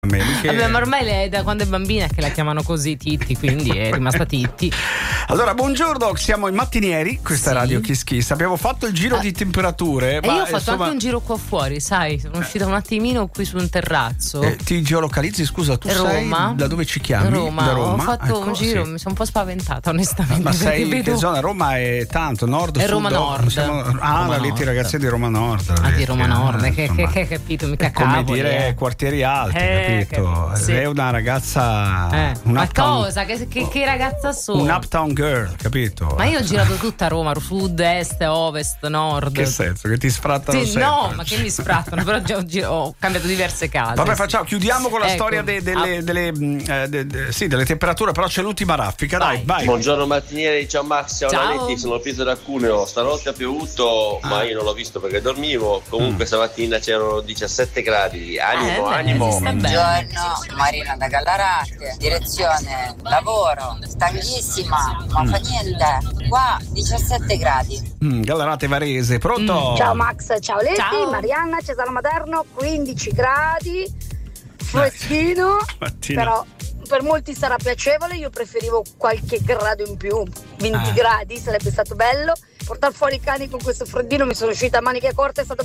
Vabbè, ma ormai lei da quando è bambina che la chiamano così Titti, quindi è rimasta Titti. Allora, buongiorno, siamo in mattinieri, questa è Radio Kiss Kiss. Abbiamo fatto il giro di temperature. E io ho fatto anche un giro qua fuori, sai, sono uscita un attimino qui su un terrazzo. Ti geolocalizzi, scusa, tu Roma. sei da dove ci chiami? Roma. Da Roma. Ho fatto un giro, mi sono un po' spaventata onestamente. Ma sei in vedo... che zona? Roma è tanto, nord, è sud? Roma Nord. Roma Nord. Ragazzi di Roma Nord. Di Roma Nord, che hai capito, mica è come cavoli, dire quartieri alti, capito? Sì. È una ragazza ma cosa? Che ragazza sono? Un uptown girl, capito? Ma io ho girato tutta Roma, sud, est, ovest, nord. Che senso? Che ti sfrattano sempre? No, ma che mi sfrattano? Però ho cambiato diverse case. Vabbè, chiudiamo con la storia delle temperature, però c'è l'ultima raffica, dai, vai. Buongiorno mattinieri, ciao Max, ciao Lanetti, sono Pietro da Cuneo. Stanotte ha piovuto, ma io non l'ho visto perché dormivo. Comunque stamattina c'erano 17 gradi. Animo. Buongiorno, Marina da Gallarate, direzione lavoro, stanchissima, ma fa niente. Qua 17 gradi. Gallarate Varese, pronto? Ciao Max, ciao Letti, Ciao. Marianna, Cesano Maderno, 15 gradi, freschino, però per molti sarà piacevole, io preferivo qualche grado in più, 20 gradi sarebbe stato bello. Portare fuori i cani con questo freddino, mi sono uscita a maniche corte, è stato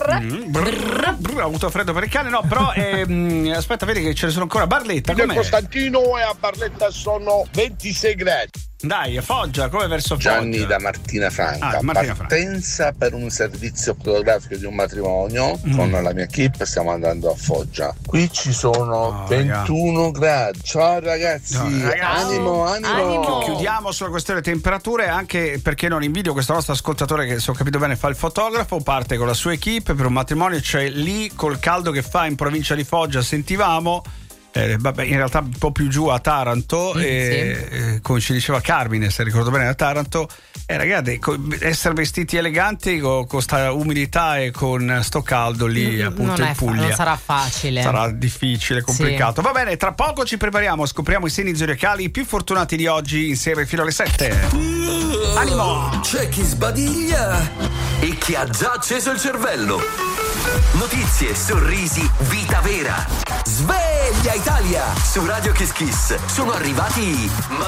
ho avuto freddo per il cane, no, però aspetta, vedi che ce ne sono ancora. Barletta, com'è? Costantino e a Barletta sono 26 gradi. Dai, Foggia, come verso Foggia? Gianni da Martina Franca. Partenza per un servizio fotografico di un matrimonio con la mia equipe, stiamo andando a Foggia. Qui ci sono 21 gradi. Ciao ragazzi, animo. Chiudiamo sulla questione temperature, anche perché non invidio questo nostro ascoltatore che, se ho capito bene, fa il fotografo, parte con la sua equipe per un matrimonio, cioè lì col caldo che fa in provincia di Foggia, sentivamo. Vabbè, in realtà un po' più giù a Taranto, come ci diceva Carmine, se ricordo bene, a Taranto, ragazzi, essere vestiti eleganti con sta umidità e con sto caldo lì, appunto in Puglia, non sarà facile, sarà difficile, complicato. Va bene, tra poco ci prepariamo, scopriamo i segni zodiacali più fortunati di oggi insieme fino alle 7. Animo! C'è chi sbadiglia e chi ha già acceso il cervello. Notizie, sorrisi, vita vera. Sveglia Italia! Su Radio Kiss Kiss sono arrivati